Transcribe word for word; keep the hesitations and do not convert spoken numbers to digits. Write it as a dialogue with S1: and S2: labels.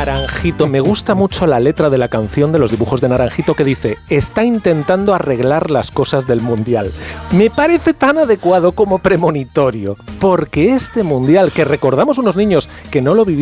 S1: Naranjito. Me gusta mucho la letra de la canción de los dibujos de Naranjito que dice: está intentando arreglar las cosas del Mundial. Me parece tan adecuado como premonitorio, porque este Mundial, que recordamos unos niños que no lo vivimos